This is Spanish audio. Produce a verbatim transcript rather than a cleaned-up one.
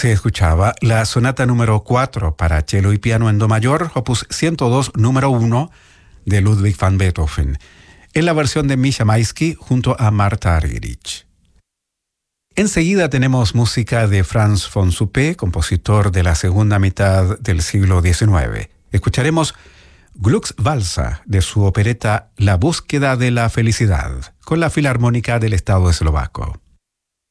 Se escuchaba la sonata número cuatro para cello y piano en do mayor, opus ciento dos, número uno, de Ludwig van Beethoven, en la versión de Misha Maisky junto a Marta Argerich. Enseguida tenemos música de Franz von Suppé, compositor de la segunda mitad del siglo diecinueve. Escucharemos Glücksvalsa de su opereta La búsqueda de la felicidad, con la Filarmónica del Estado Eslovaco.